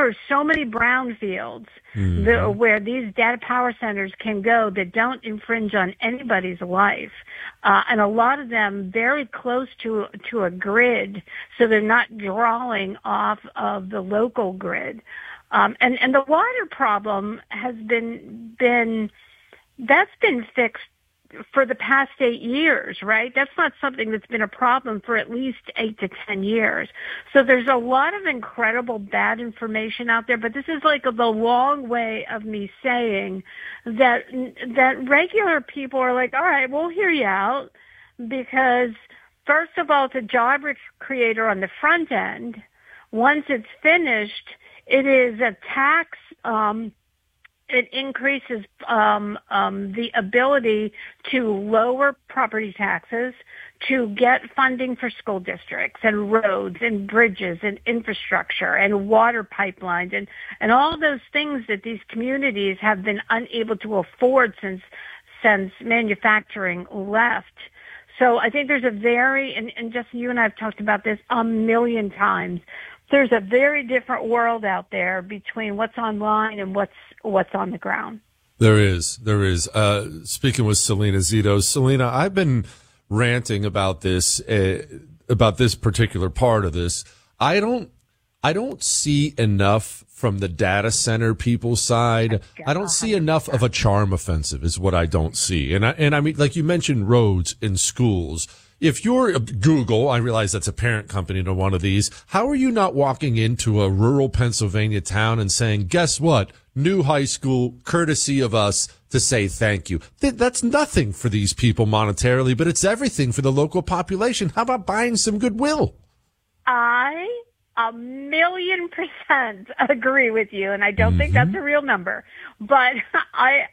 are so many brownfields where these data power centers can go that don't infringe on anybody's life. And a lot of them very close to a grid, so they're not drawing off of the local grid. And the water problem has been fixed for the past 8 years, right? That's not something that's been a problem for at least 8 to 10 years. So there's a lot of incredible bad information out there, but this is like the long way of me saying that regular people are like, all right, we'll hear you out, because first of all, it's a job creator on the front end. Once it's finished, it is a tax, it increases the ability to lower property taxes, to get funding for school districts and roads and bridges and infrastructure and water pipelines and all those things that these communities have been unable to afford since manufacturing left. So I think there's and Jesse, you and I have talked about this a million times. There's a very different world out there between what's online and what's on the ground. There is. Speaking with Selena Zito. Selena, I've been ranting about this particular part of this. I don't see enough from the data center people's side. I don't see enough of a charm offensive is what I don't see. And I mean, like you mentioned, roads and schools. If you're Google, I realize that's a parent company to one of these, how are you not walking into a rural Pennsylvania town and saying, guess what? New high school, courtesy of us to say thank you. That's nothing for these people monetarily, but it's everything for the local population. How about buying some goodwill? I 1,000,000% agree with you, and I don't think that's a real number, but I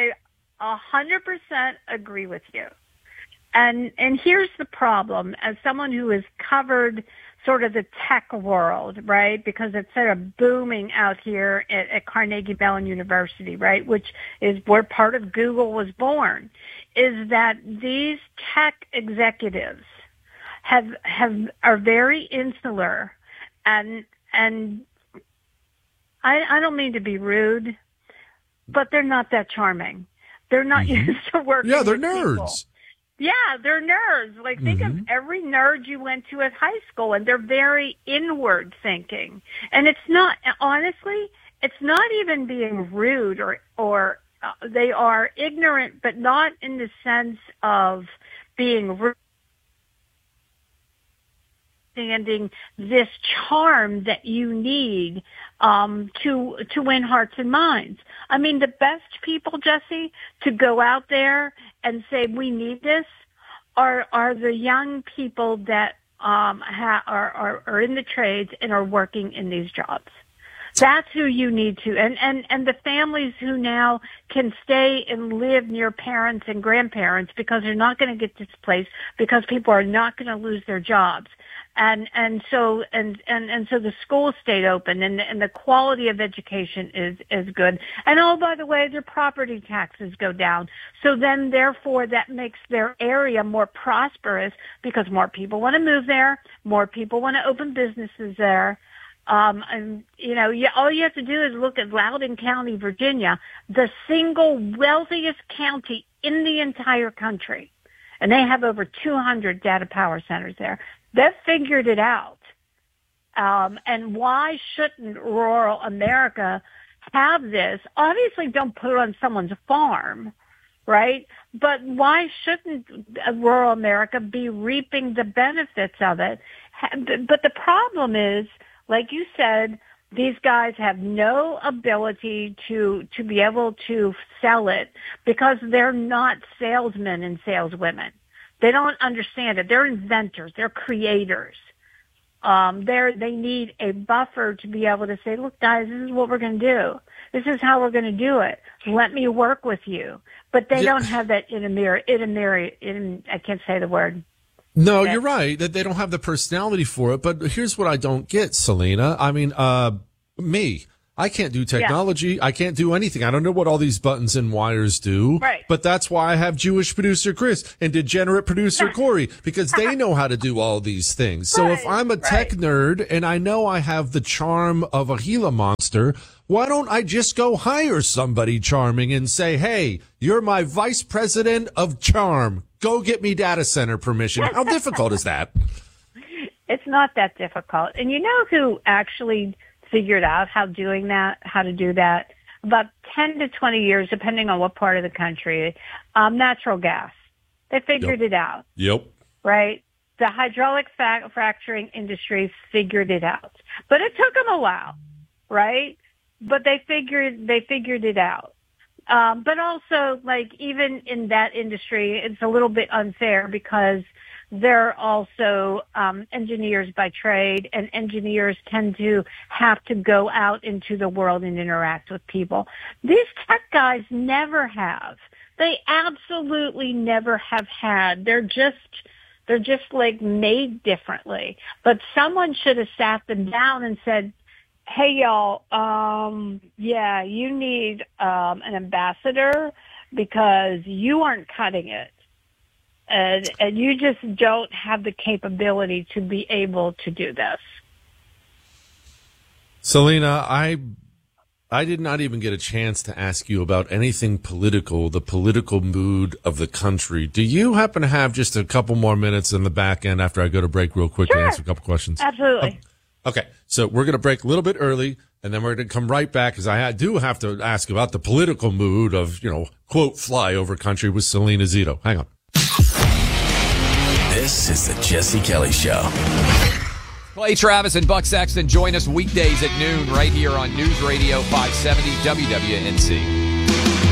100% agree with you. And here's the problem, as someone who has covered sort of the tech world, right, because it's sort of booming out here at Carnegie Mellon University, right, which is where part of Google was born, is that these tech executives are very insular, and I don't mean to be rude, but they're not that charming. They're not used to working with they're people. nerds. Yeah, they're nerds. Like, think of every nerd you went to at high school, and they're very inward thinking. And it's not, honestly, it's not even being rude or they are ignorant, but not in the sense of being rude. Understanding this charm that you need to win hearts and minds. I mean, the best people, Jesse, to go out there and say we need this are the young people that are in the trades and are working in these jobs. That's who you need to, and the families who now can stay and live near parents and grandparents because they're not going to get displaced, because people are not going to lose their jobs. And so the schools stayed open, and the quality of education is good. And oh, by the way, their property taxes go down. So then, therefore, that makes their area more prosperous because more people want to move there, more people want to open businesses there. And all you have to do is look at Loudoun County, Virginia, the single wealthiest county in the entire country, and they have over 200 data power centers there. They've figured it out. And why shouldn't rural America have this? Obviously, don't put it on someone's farm, right? But why shouldn't rural America be reaping the benefits of it? But the problem is, like you said, these guys have no ability to be able to sell it because they're not salesmen and saleswomen. They don't understand it. They're inventors. They're creators. They need a buffer to be able to say, look, guys, this is what we're going to do. This is how we're going to do it. Let me work with you. But they don't have that I can't say the word. No, you're right. That they don't have the personality for it. But here's what I don't get, Selena. I mean, I can't do technology. Yeah. I can't do anything. I don't know what all these buttons and wires do. Right. But that's why I have Jewish producer Chris and degenerate producer Corey, because they know how to do all these things. So if I'm a tech nerd and I know I have the charm of a Gila monster, why don't I just go hire somebody charming and say, hey, you're my vice president of charm. Go get me data center permission. How difficult is that? It's not that difficult. And you know who actually figured out how to do that? About 10 to 20 years, depending on what part of the country, natural gas. They figured it out. Yep. Right? The hydraulic fracturing industry figured it out. But it took them a while, right? But they figured it out. But also, like, even in that industry, it's a little bit unfair because they're also engineers by trade, and engineers tend to have to go out into the world and interact with people. These tech guys never have. They absolutely never have had. They're just like made differently. But someone should have sat them down and said, hey, y'all, you need an ambassador because you aren't cutting it. And you just don't have the capability to be able to do this. Selena, I did not even get a chance to ask you about anything political, the political mood of the country. Do you happen to have just a couple more minutes in the back end after I go to break real quick to answer a couple questions? Absolutely. Okay, so we're going to break a little bit early, and then we're going to come right back because I do have to ask about the political mood of, quote, flyover country with Selena Zito. Hang on. This is the Jesse Kelly Show. Clay Travis and Buck Sexton join us weekdays at noon right here on News Radio 570 WWNC.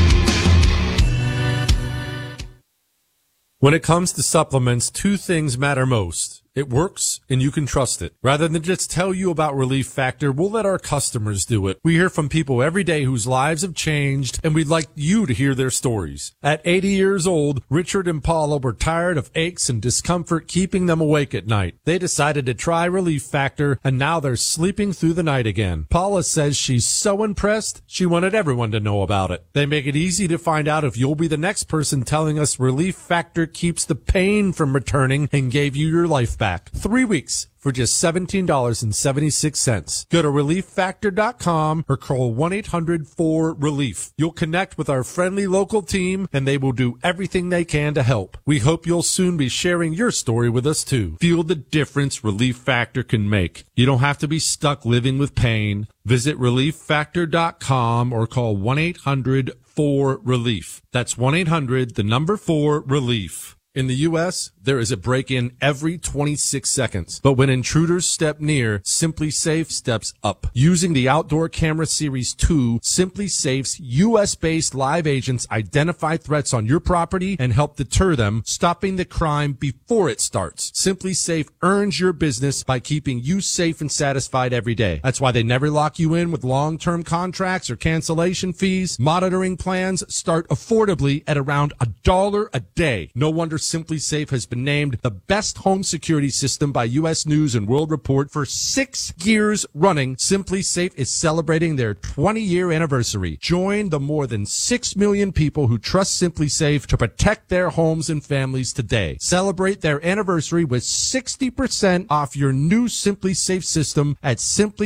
When it comes to supplements, two things matter most. It works, and you can trust it. Rather than just tell you about Relief Factor, we'll let our customers do it. We hear from people every day whose lives have changed, and we'd like you to hear their stories. At 80 years old, Richard and Paula were tired of aches and discomfort keeping them awake at night. They decided to try Relief Factor, and now they're sleeping through the night again. Paula says she's so impressed, she wanted everyone to know about it. They make it easy to find out if you'll be the next person telling us Relief Factor keeps the pain from returning and gave you your life back. 3 weeks for just $17.76. Go to ReliefFactor.com or call 1-800-4RELIEF. You'll connect with our friendly local team, and they will do everything they can to help. We hope you'll soon be sharing your story with us, too. Feel the difference Relief Factor can make. You don't have to be stuck living with pain. Visit ReliefFactor.com or call 1-800-4RELIEF. That's 1-800-4RELIEF. In the U.S., there is a break-in every 26 seconds. But when intruders step near, Simply Safe steps up. Using the Outdoor Camera Series 2, Simply Safe's U.S.-based live agents identify threats on your property and help deter them, stopping the crime before it starts. Simply Safe earns your business by keeping you safe and satisfied every day. That's why they never lock you in with long-term contracts or cancellation fees. Monitoring plans start affordably at around $1 a day. No wonder Simply Safe has been named the best home security system by U.S. News and World Report for 6 years running. Simply Safe is celebrating their 20-year anniversary. Join the more than 6 million people who trust Simply Safe to protect their homes and families today. Celebrate their anniversary with 60% off your new Simply Safe system at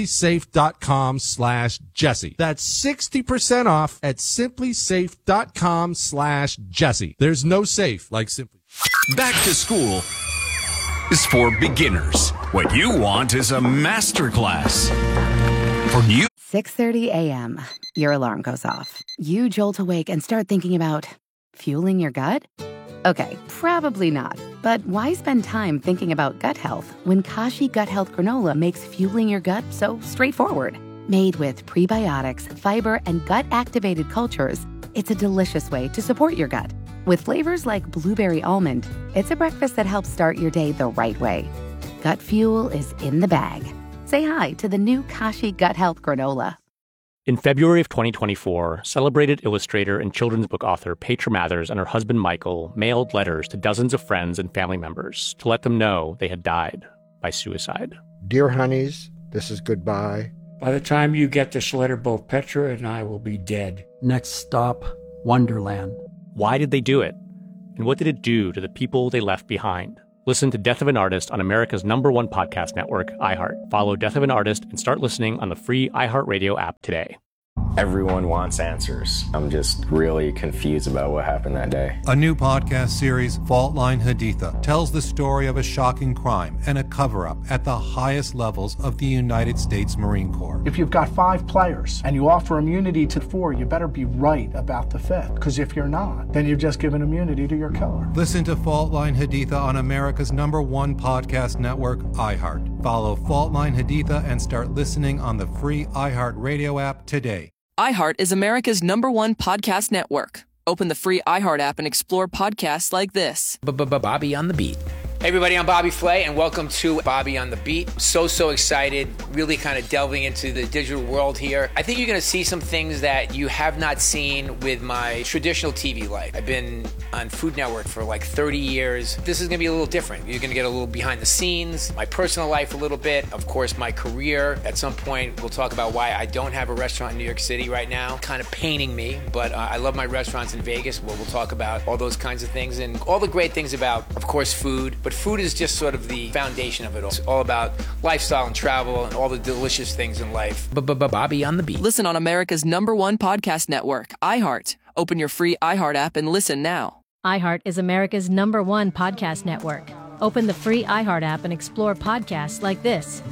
simplysafe.com/Jesse. That's 60% off at simplysafe.com/Jesse. There's no safe like Simply. Back to school is for beginners. What you want is a masterclass for you. 6:30 a.m. Your alarm goes off. You jolt awake and start thinking about fueling your gut? Okay, probably not. But why spend time thinking about gut health when Kashi Gut Health Granola makes fueling your gut so straightforward? Made with prebiotics, fiber, and gut-activated cultures, it's a delicious way to support your gut. With flavors like blueberry almond, it's a breakfast that helps start your day the right way. Gut fuel is in the bag. Say hi to the new Kashi Gut Health Granola. In February of 2024, celebrated illustrator and children's book author Petra Mathers and her husband Michael mailed letters to dozens of friends and family members to let them know they had died by suicide. Dear honeys, this is goodbye. By the time you get this letter, both Petra and I will be dead. Next stop, Wonderland. Why did they do it? And what did it do to the people they left behind? Listen to Death of an Artist on America's #1 podcast network, iHeart. Follow Death of an Artist and start listening on the free iHeartRadio app today. Everyone wants answers. I'm just really confused about what happened that day. A new podcast series, Fault Line Haditha, tells the story of a shocking crime and a cover-up at the highest levels of the United States Marine Corps. If you've got 5 players and you offer immunity to 4, you better be right about the 5th. Because if you're not, then you've just given immunity to your killer. Listen to Fault Line Haditha on America's #1 podcast network, iHeart. Follow Fault Line Haditha and start listening on the free iHeartRadio app today. iHeart is America's #1 podcast network. Open the free iHeart app and explore podcasts like this. Bobby on the Beat. Hey everybody, I'm Bobby Flay and welcome to Bobby on the Beat. So excited, really kind of delving into the digital world here. I think you're going to see some things that you have not seen with my traditional TV life. I've been on Food Network for like 30 years. This is going to be a little different. You're going to get a little behind the scenes, my personal life a little bit, of course my career. At some point we'll talk about why I don't have a restaurant in New York City right now. Kind of paining me, but I love my restaurants in Vegas. We'll talk about all those kinds of things and all the great things about, of course, food. But food is just sort of the foundation of it all. It's all about lifestyle and travel and all the delicious things in life. Bobby on the Beat. Listen on America's #1 podcast network, iHeart. Open your free iHeart app and listen now. iHeart is America's #1 podcast network. Open the free iHeart app and explore podcasts like this.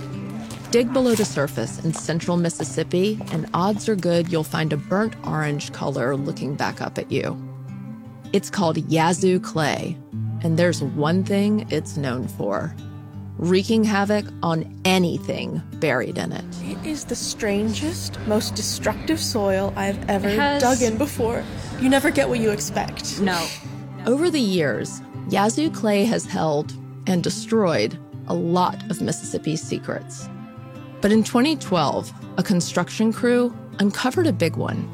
Dig below the surface in central Mississippi, and odds are good you'll find a burnt orange color looking back up at you. It's called Yazoo clay, and there's one thing it's known for: wreaking havoc on anything buried in it. It is the strangest, most destructive soil I've ever dug in before. You never get what you expect. No. Over the years, Yazoo clay has held and destroyed a lot of Mississippi's secrets. But in 2012, a construction crew uncovered a big one.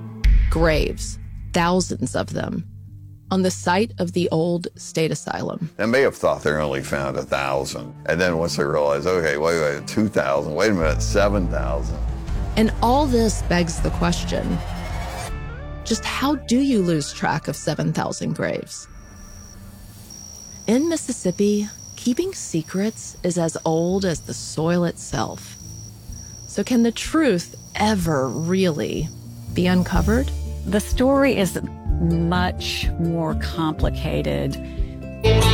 Graves, thousands of them, on the site of the old state asylum. They may have thought they only found 1,000. And then once they realized, okay, wait, 2,000, wait a minute, 7,000. And all this begs the question, just how do you lose track of 7,000 graves? In Mississippi, keeping secrets is as old as the soil itself. So can the truth ever really be uncovered? The story is much more complicated.